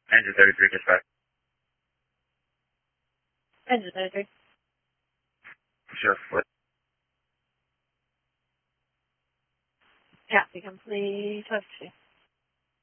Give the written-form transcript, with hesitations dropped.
Engine 33, dispatch. Engine 33. Sure, what? Copy complete. Touch 2.